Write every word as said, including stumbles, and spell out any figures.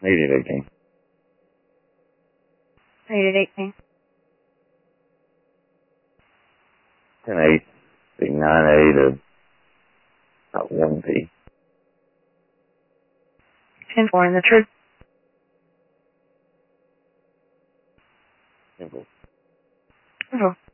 Negative eighteen. Negative eighteen. ten eight. Big nine A to about one P. ten four in the truth. Simple. Simple.